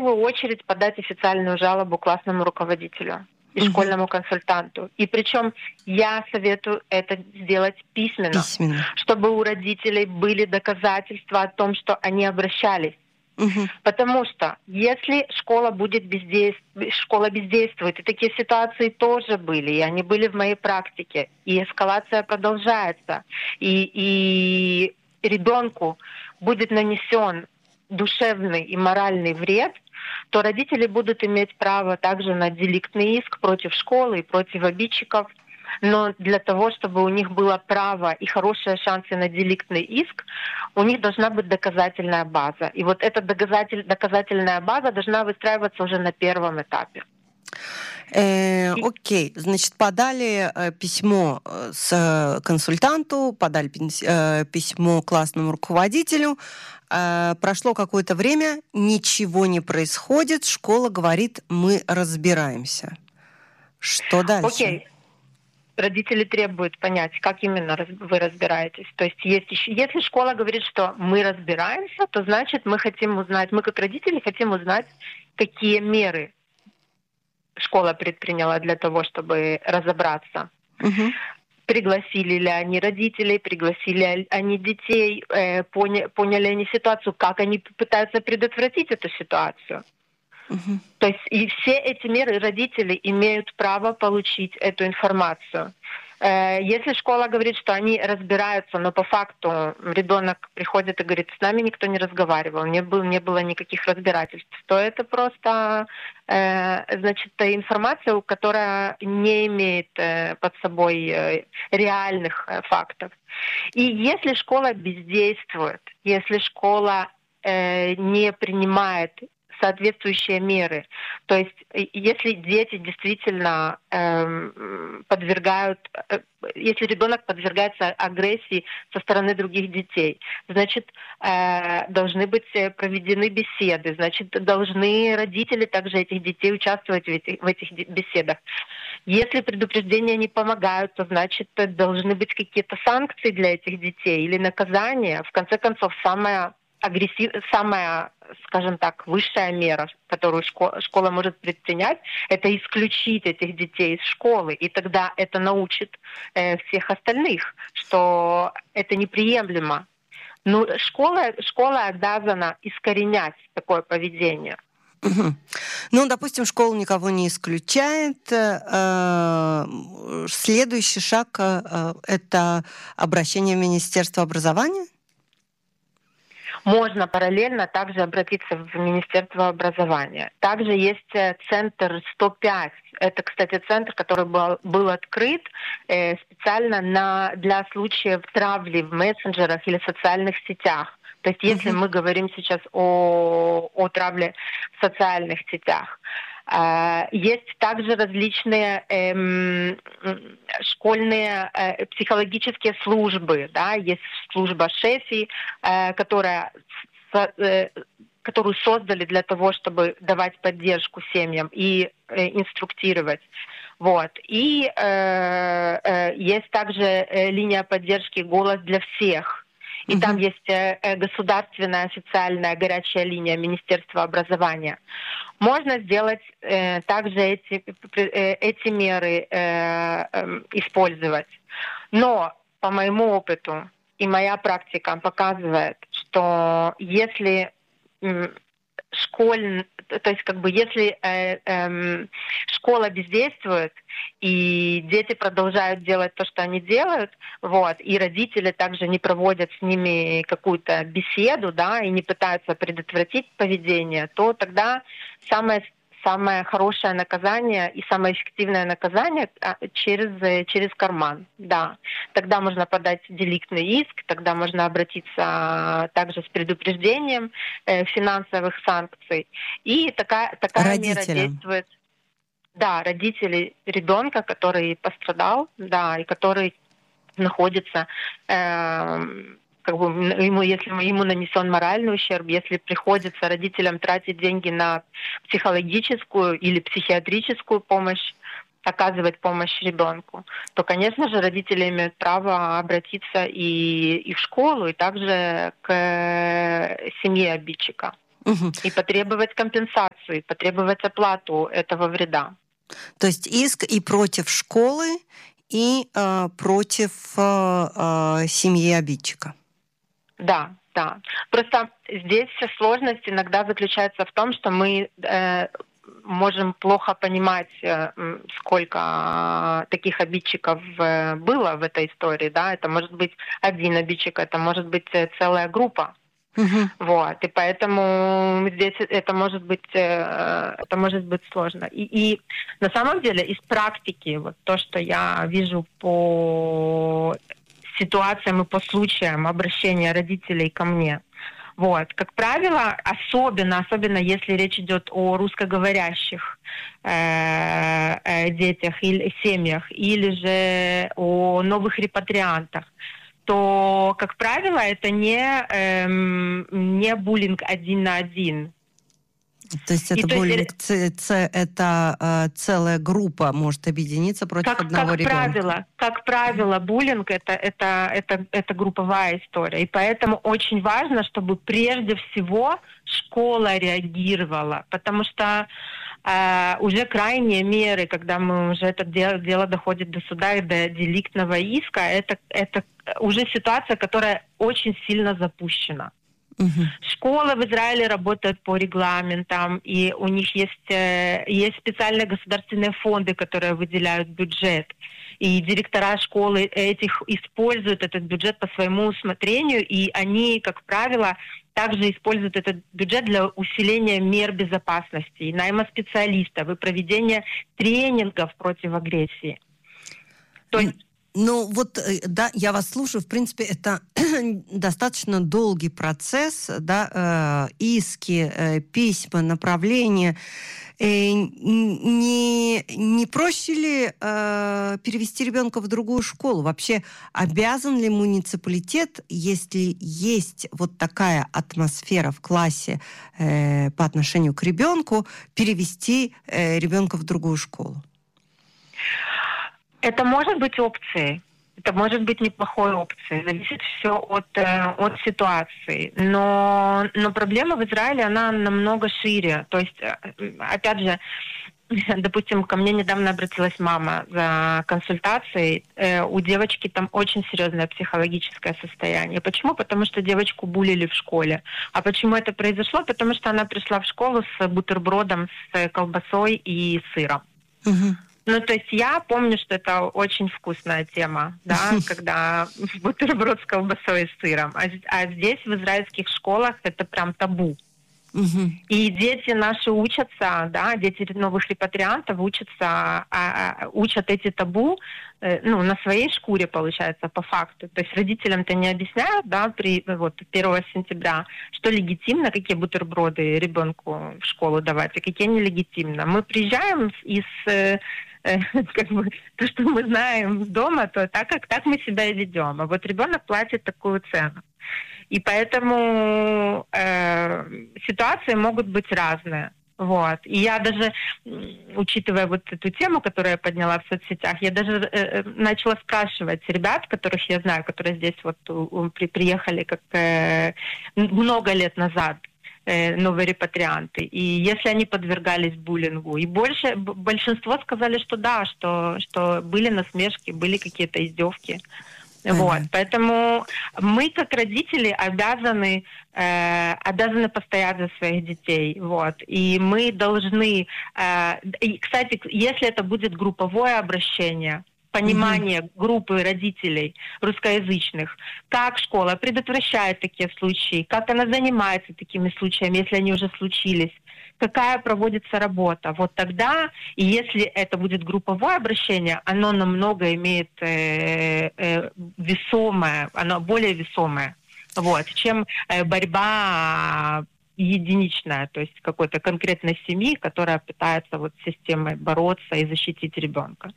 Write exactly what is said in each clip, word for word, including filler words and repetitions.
первую очередь подать официальную жалобу классному руководителю и Мгм. школьному консультанту. И причем я советую это сделать письменно, Письменно. чтобы у родителей были доказательства о том, что они обращались. Мгм. Потому что если школа будет бездействовать, школа бездействует, и такие ситуации тоже были, и они были в моей практике, и эскалация продолжается, и, и ребенку будет нанесен душевный и моральный вред, то родители будут иметь право также на деликтный иск против школы и против обидчиков. Но для того, чтобы у них было право и хорошие шансы на деликтный иск, у них должна быть доказательная база. И вот эта доказатель, доказательная база должна выстраиваться уже на первом этапе. Э, окей, значит, подали э, письмо э, с консультанту, подали пис- э, письмо классному руководителю. Э, прошло какое-то время, ничего не происходит. Школа говорит, мы разбираемся. Что дальше? Окей. Родители требуют понять, как именно раз- вы разбираетесь. То есть, есть еще, если школа говорит, что мы разбираемся, то значит мы хотим узнать, мы как родители хотим узнать, какие меры школа предприняла для того, чтобы разобраться. Мгм. Пригласили ли они родителей, пригласили ли они детей, э, поня- поняли они ситуацию, как они пытаются предотвратить эту ситуацию. Мгм. То есть и все эти меры родители имеют право получить эту информацию. Э, Если школа говорит, что они разбираются, но по факту ребенок приходит и говорит, с нами никто не разговаривал, не было, не было никаких разбирательств, то это просто э, значит, информация, которая не имеет э, под собой э, реальных э, фактов. И если школа бездействует, если школа э, не принимает соответствующие меры. То есть, если дети действительно эм, подвергают, э, если ребенок подвергается агрессии со стороны других детей, значит, э, должны быть проведены беседы, значит, должны родители также этих детей участвовать в этих, в этих беседах. Если предупреждения не помогают, то значит должны быть какие-то санкции для этих детей или наказания. В конце концов, самая агрессив... самая, скажем так, высшая мера, которую школа, школа может предпринять, это исключить этих детей из школы. И тогда это научит э, всех остальных, что это неприемлемо. Ну, школа, школа обязана искоренять такое поведение. Мгм. Ну, допустим, школа никого не исключает. Э, Следующий шаг э, — это обращение в Министерство образования? Можно параллельно также обратиться в Министерство образования. Также есть э, центр сто пять. Это, кстати, центр, который был, был открыт э, специально на, для случаев травли в мессенджерах или социальных сетях. То есть если Мгм. мы говорим сейчас о, о травле в социальных сетях. Э, Есть также различные эм, школьные э, психологические службы. Да? Есть служба ШЕФИ, э, которая, со- э, которую создали для того, чтобы давать поддержку семьям и э, инструктировать. Вот. И э, э, есть также э, линия поддержки «Голос для всех». И там Мгм. есть э, э, государственная официальная горячая линия Министерства образования. Можно сделать э, также эти, э, эти меры э, э, использовать. Но по моему опыту и моя практика показывает, что если м, школь, то есть как бы если э, эм, школа бездействует и дети продолжают делать то, что они делают, вот, и родители также не проводят с ними какую-то беседу, да, и не пытаются предотвратить поведение, то тогда самое самое хорошее наказание и самое эффективное наказание а, через, э, через карман, да. Тогда можно подать деликтный иск, тогда можно обратиться а, также с предупреждением э, финансовых санкций. И такая, такая мера Родителям. действует, да, родители ребенка, который пострадал, да, и который находится, э, как бы ему, если ему нанесен моральный ущерб, если приходится родителям тратить деньги на психологическую или психиатрическую помощь, оказывать помощь ребенку, то, конечно же, родители имеют право обратиться и, и в школу, и также к семье обидчика. Угу. И потребовать компенсацию, и потребовать оплату этого вреда. То есть иск и против школы, и э, против э, э, семьи обидчика. Да, да. Просто здесь сложность иногда заключается в том, что мы э, можем плохо понимать, э, сколько таких обидчиков э, было в этой истории. Да? Это может быть один обидчик, это может быть целая группа. Угу. Вот, и поэтому здесь это может быть, это может быть сложно. И, и на самом деле из практики, вот то, что я вижу по ситуациям и по случаям обращения родителей ко мне, вот, как правило, особенно, особенно если речь идет о русскоговорящих э, э, детях или семьях, или же о новых репатриантах, то, как правило, это не, эм, не буллинг один на один. То есть это И, буллинг, то есть, ц, ц, это э, целая группа может объединиться против как, одного как ребенка. Правило, как правило, буллинг это, это, это, это групповая история. И поэтому очень важно, чтобы прежде всего школа реагировала. Потому что Uh, уже крайние меры, когда мы уже это дело, дело доходит до суда и до деликтного иска, это, это уже ситуация, которая очень сильно запущена. Uh-huh. Школы в Израиле работают по регламентам, и у них есть, есть специальные государственные фонды, которые выделяют бюджет. И директора школы этих используют этот бюджет по своему усмотрению, и они, как правило, также используют этот бюджет для усиления мер безопасности, и найма специалистов, и проведения тренингов против агрессии. То есть Ну вот, да, я вас слушаю. В принципе, это достаточно долгий процесс, да, э, иски, э, письма, направления. Э, не, не проще ли э, перевести ребенка в другую школу? Вообще, обязан ли муниципалитет, если есть вот такая атмосфера в классе э, по отношению к ребенку, перевести э, ребенка в другую школу? Это может быть опцией. Это может быть неплохой опцией. Зависит все от, э, от ситуации. Но, но проблема в Израиле, она намного шире. То есть, опять же, допустим, ко мне недавно обратилась мама за консультацией. Э, у девочки там очень серьезное психологическое состояние. Почему? Потому что девочку буллили в школе. А почему это произошло? Потому что она пришла в школу с бутербродом, с колбасой и сыром. Угу. Ну, то есть я помню, что это очень вкусная тема, да, когда бутерброд с колбасой и сыром. А, а здесь, в израильских школах, это прям табу. Угу. И дети наши учатся, да, дети новых репатриантов учатся, а, а, учат эти табу, э, ну, на своей шкуре, получается, по факту. То есть родителям-то не объясняют, да, при, вот, первого сентября, что легитимно, какие бутерброды ребенку в школу давать, а какие нелегитимно. Мы приезжаем из... Э, как бы, то, что мы знаем дома, то так, как так мы себя и ведем. А вот ребенок платит такую цену. И поэтому э, ситуации могут быть разные. Вот. И я даже, учитывая вот эту тему, которую я подняла в соцсетях, я даже э, начала спрашивать ребят, которых я знаю, которые здесь вот у, при, приехали как э, много лет назад, э, новые репатрианты, и если они подвергались буллингу. И больше, большинство сказали, что да, что, что были насмешки, были какие-то издевки. Mm-hmm. Вот, поэтому мы, как родители, обязаны, э, обязаны постоять за своих детей, вот, и мы должны, э, и, кстати, если это будет групповое обращение, понимание mm-hmm. группы родителей русскоязычных, как школа предотвращает такие случаи, как она занимается такими случаями, если они уже случились, какая проводится работа. Вот тогда, и если это будет групповое обращение, оно намного имеет э, э, весомое, оно более весомое, вот, чем э, борьба единичная, то есть какой-то конкретной семьи, которая пытается вот с системой бороться и защитить ребенка.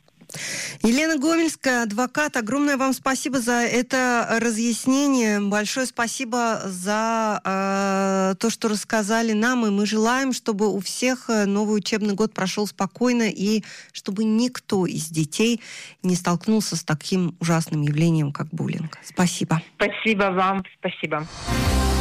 Елена Гомельская, адвокат, огромное вам спасибо за это разъяснение. Большое спасибо за э, то, что рассказали нам. И мы желаем, чтобы у всех новый учебный год прошел спокойно и чтобы никто из детей не столкнулся с таким ужасным явлением, как буллинг. Спасибо. Спасибо вам. Спасибо.